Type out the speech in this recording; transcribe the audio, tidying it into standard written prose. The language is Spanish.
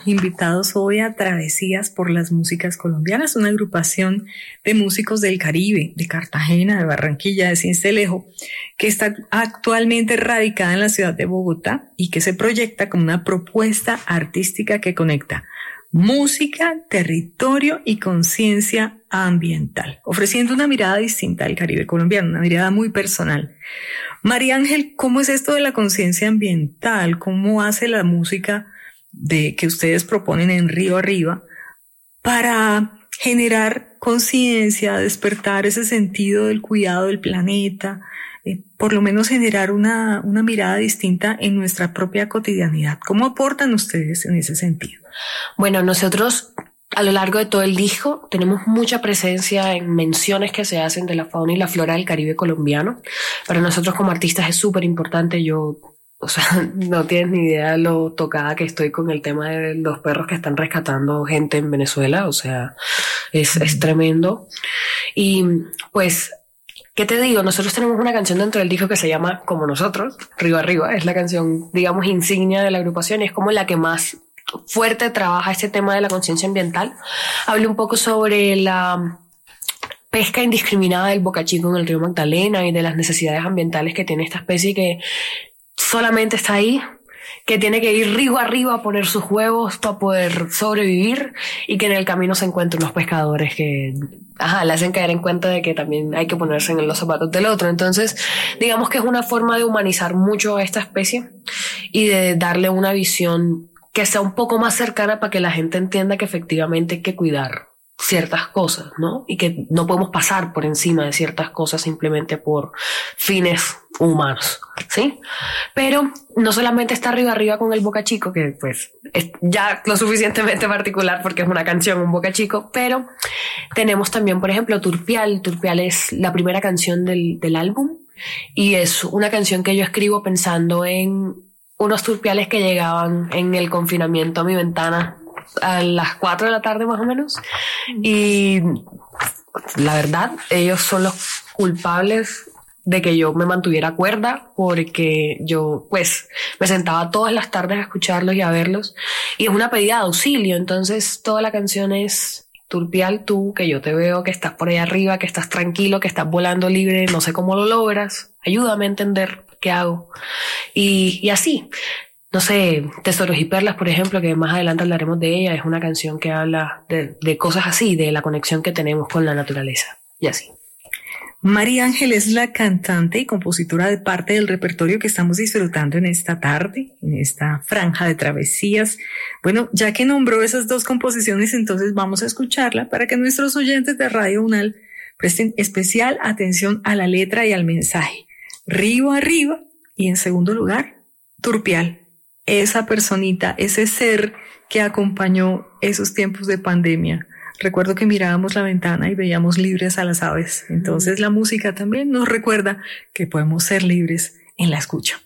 invitados hoy a Travesías por las Músicas Colombianas, una agrupación de músicos del Caribe, de Cartagena, de Barranquilla, de Sincelejo, que está actualmente radicada en la ciudad de Bogotá y que se proyecta como una propuesta artística que conecta música, territorio y conciencia ambiental, ofreciendo una mirada distinta al Caribe colombiano, una mirada muy personal. María Ángel, ¿cómo es esto de la conciencia ambiental? ¿Cómo hace la música que ustedes proponen en Río Arriba para generar conciencia, despertar ese sentido del cuidado del planeta, por lo menos generar una mirada distinta en nuestra propia cotidianidad? ¿Cómo aportan ustedes en ese sentido? Bueno, nosotros a lo largo de todo el disco tenemos mucha presencia en menciones que se hacen de la fauna y la flora del Caribe colombiano. Para nosotros como artistas es súper importante. O sea, no tienes ni idea lo tocada que estoy con el tema de los perros que están rescatando gente en Venezuela. O sea, es tremendo. Y pues, ¿qué te digo? Nosotros tenemos una canción dentro del disco que se llama Como Nosotros, Río Arriba. Es la canción, digamos, insignia de la agrupación y es como la que más fuerte trabaja este tema de la conciencia ambiental. Habla un poco sobre la pesca indiscriminada del bocachico en el río Magdalena y de las necesidades ambientales que tiene esta especie que solamente está ahí, que tiene que ir río arriba a poner sus huevos para poder sobrevivir y que en el camino se encuentran unos pescadores que le hacen caer en cuenta de que también hay que ponerse en los zapatos del otro. Entonces, digamos que es una forma de humanizar mucho a esta especie y de darle una visión que sea un poco más cercana para que la gente entienda que efectivamente hay que cuidar ciertas cosas, ¿no? Y que no podemos pasar por encima de ciertas cosas simplemente por fines humanos, ¿sí? Pero no solamente está arriba con el bocachico, que pues es ya lo suficientemente particular porque es una canción, un bocachico, pero tenemos también, por ejemplo, Turpial. Turpial es la primera canción del álbum y es una canción que yo escribo pensando en unos turpiales que llegaban en el confinamiento a mi ventana a las 4 de la tarde más o menos, y la verdad ellos son los culpables de que yo me mantuviera cuerda, porque yo pues me sentaba todas las tardes a escucharlos y a verlos y es una pedida de auxilio. Entonces toda la canción es: Turpial, tú, que yo te veo, que estás por ahí arriba, que estás tranquilo, que estás volando libre, no sé cómo lo logras, ayúdame a entender qué hago. Y así, no sé, Tesoros y Perlas, por ejemplo, que más adelante hablaremos de ella, es una canción que habla de cosas así, de la conexión que tenemos con la naturaleza, y así. María Ángel es la cantante y compositora de parte del repertorio que estamos disfrutando en esta tarde, en esta franja de travesías. Bueno, ya que nombró esas dos composiciones, entonces vamos a escucharla para que nuestros oyentes de Radio UNAL presten especial atención a la letra y al mensaje. Río Arriba y, en segundo lugar, Turpial. Esa personita, ese ser que acompañó esos tiempos de pandemia. Recuerdo que mirábamos la ventana y veíamos libres a las aves. Entonces la música también nos recuerda que podemos ser libres en la escucha.